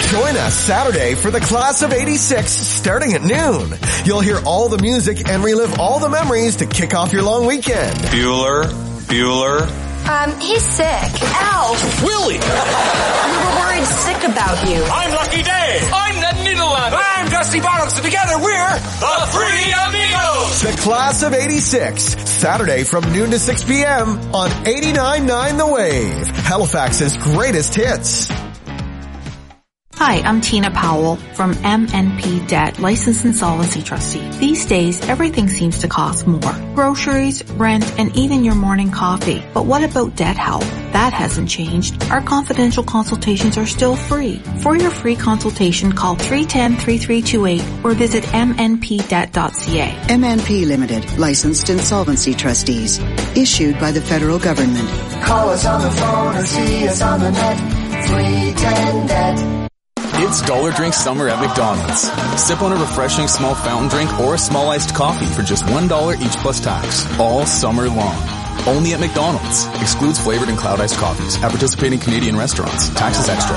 Join us Saturday for the Class of 86 starting at noon. You'll hear all the music and relive all the memories to kick off your long weekend. Bueller. He's sick. Ow! Willie! We were worried sick about you. I'm Lucky Day! I'm Ned Niederland! I'm Dusty Bottles, and together we're the Three Amigos! The Class of 86, Saturday from noon to 6 p.m. on 89.9 The Wave, Halifax's greatest hits. Hi, I'm Tina Powell from MNP Debt, Licensed Insolvency Trustee. These days, everything seems to cost more. Groceries, rent, and even your morning coffee. But what about debt help? That hasn't changed. Our confidential consultations are still free. For your free consultation, call 310-3328 or visit mnpdebt.ca. MNP Limited, Licensed Insolvency Trustees. Issued by the federal government. Call us on the phone or see us on the net. 310-DEBT. It's Dollar Drink Summer at McDonald's. Sip on a refreshing small fountain drink or a small iced coffee for just $1 each plus tax. All summer long. Only at McDonald's. Excludes flavored and cloud iced coffees. At participating Canadian restaurants. Taxes extra.